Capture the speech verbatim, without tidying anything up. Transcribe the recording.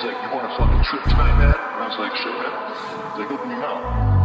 He's like, you want a fucking trip tonight, man? And I was like, sure, man. He's like, open your mouth.